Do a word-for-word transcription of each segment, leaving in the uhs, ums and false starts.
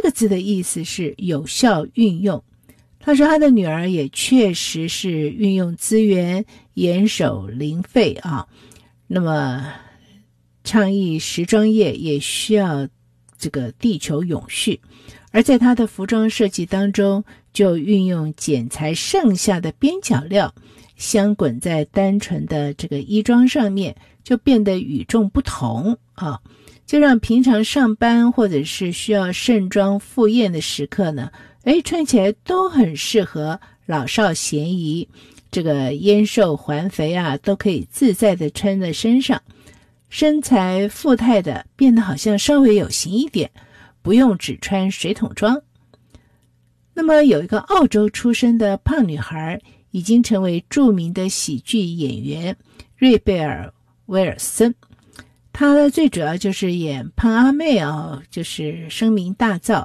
个字的意思是有效运用。他说他的女儿也确实是运用资源，严守零废啊。那么倡议时装业也需要这个地球永续，而在他的服装设计当中，就运用剪裁剩下的边角料镶滚在单纯的这个衣装上面，就变得与众不同啊，就让平常上班或者是需要盛装赴宴的时刻呢，哎，穿起来都很适合，老少咸宜，这个燕瘦环肥啊，都可以自在的穿在身上，身材富态的变得好像稍微有型一点，不用只穿水桶装。那么有一个澳洲出生的胖女孩，已经成为著名的喜剧演员瑞贝尔·威尔森。她最主要就是演胖阿妹啊，就是声名大噪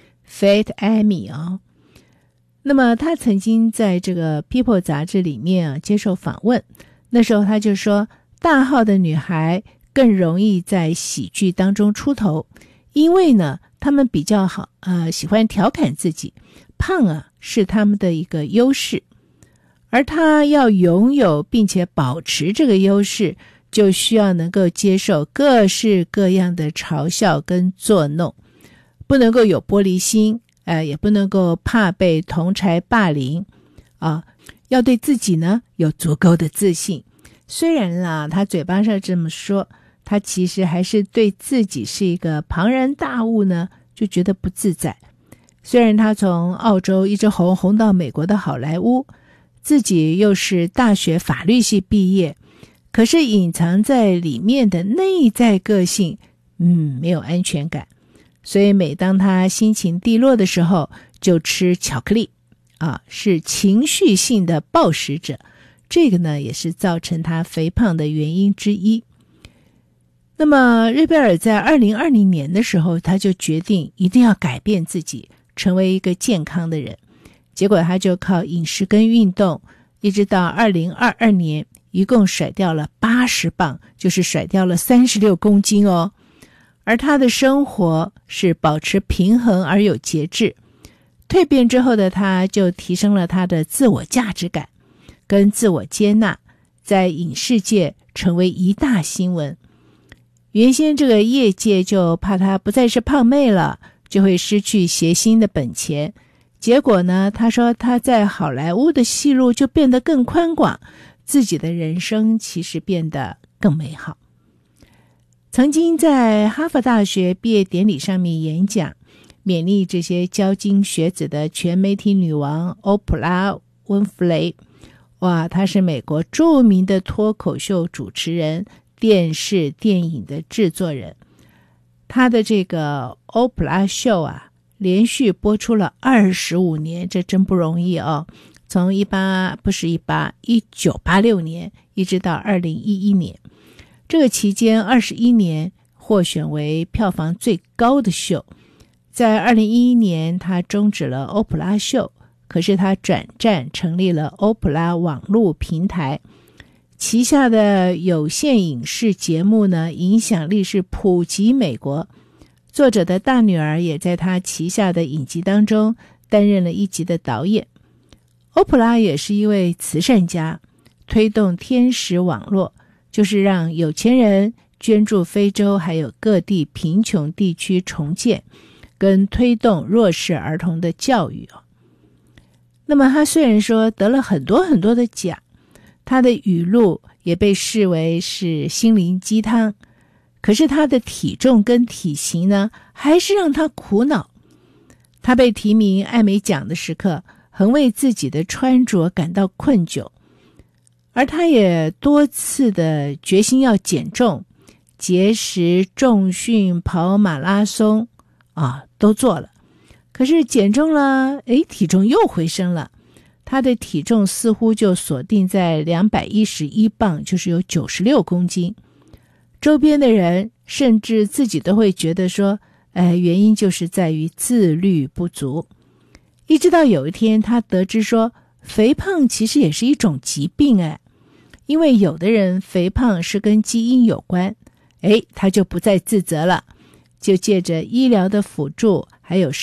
Fat Amy 啊。那么她曾经在这个 People 杂志里面啊接受访问，那时候她就说，大号的女孩更容易在喜剧当中出头，因为呢她们比较好呃喜欢调侃自己，胖啊是她们的一个优势，而她要拥有并且保持这个优势，就需要能够接受各式各样的嘲笑跟作弄，不能够有玻璃心，呃，也不能够怕被同侪霸凌啊，要对自己呢有足够的自信。虽然啦，他嘴巴上这么说，他其实还是对自己是一个庞然大物呢，就觉得不自在。虽然他从澳洲一直红红到美国的好莱坞，自己又是大学法律系毕业，可是隐藏在里面的内在个性，嗯，没有安全感。所以每当他心情低落的时候，就吃巧克力啊，是情绪性的暴食者。这个呢，也是造成他肥胖的原因之一。那么瑞贝尔在二零二零年的时候，他就决定一定要改变自己，成为一个健康的人。结果他就靠饮食跟运动，一直到二零二二年，一共甩掉了八十磅，就是甩掉了三十六公斤哦。而他的生活是保持平衡而有节制。蜕变之后的他，就提升了他的自我价值感跟自我接纳，在影视界成为一大新闻。原先这个业界就怕他不再是胖妹了，就会失去谐星的本钱。结果呢，他说他在好莱坞的戏路就变得更宽广，自己的人生其实变得更美好。曾经在哈佛大学毕业典礼上面演讲，勉励这些骄金学子的全媒体女王欧普拉温弗雷。哇，她是美国著名的脱口秀主持人，电视电影的制作人。她的这个欧普拉秀啊，连续播出了二十五年，这真不容易哦。从一八不是一八一九八六年一直到二零一一年，这个期间二十一年获选为票房最高的秀。在二零一一年，他终止了欧普拉秀，可是他转战成立了欧普拉网络平台，旗下的有线影视节目呢，影响力是普及美国。作者的大女儿也在他旗下的影集当中担任了一集的导演。欧普拉也是一位慈善家，推动天使网络，就是让有钱人捐助非洲还有各地贫穷地区重建，跟推动弱势儿童的教育哦。那么他虽然说得了很多很多的奖，他的语录也被视为是心灵鸡汤，可是他的体重跟体型呢，还是让他苦恼。他被提名艾美奖的时刻，很为自己的穿着感到困窘，而他也多次的决心要减重，节食、重训、跑马拉松啊，都做了。可是减重了，诶，体重又回升了。他的体重似乎就锁定在两百一十一磅，就是有九十六公斤。周边的人甚至自己都会觉得说，呃，原因就是在于自律不足。一直到有一天，他得知说，肥胖其实也是一种疾病哎，因为有的人肥胖是跟基因有关，诶，他就不再自责了，就借着医疗的辅助还有